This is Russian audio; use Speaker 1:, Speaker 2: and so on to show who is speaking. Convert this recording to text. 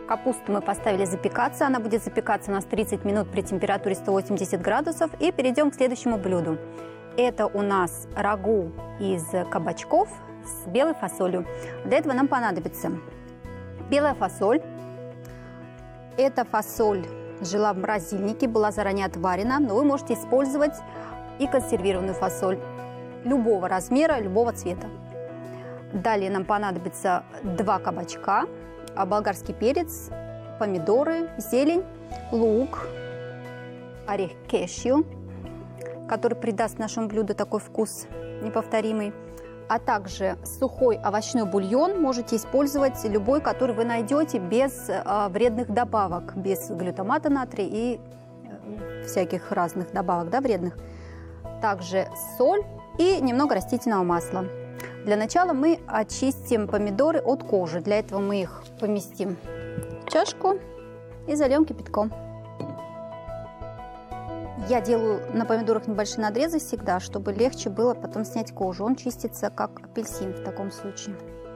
Speaker 1: Капусту мы поставили запекаться. Она будет запекаться у нас 30 минут при температуре 180 градусов. И перейдем к следующему блюду. Это у нас рагу из кабачков с белой фасолью. Для этого нам понадобится белая фасоль. Эта фасоль жила в морозильнике, была заранее отварена, но вы можете использовать и консервированную фасоль любого размера, любого цвета. Далее нам понадобится 2 кабачка, болгарский перец, помидоры, зелень, лук, орех кешью, который придаст нашему блюду такой вкус неповторимый, а также сухой овощной бульон. Можете использовать любой, который вы найдете без вредных добавок, без глютамата натрия и всяких разных добавок, да, вредных. Также соль и немного растительного масла. Для начала мы очистим помидоры от кожи. Для этого мы их поместим в чашку и зальем кипятком. Я делаю на помидорах небольшие надрезы всегда, чтобы легче было потом снять кожу. Он чистится как апельсин в таком случае.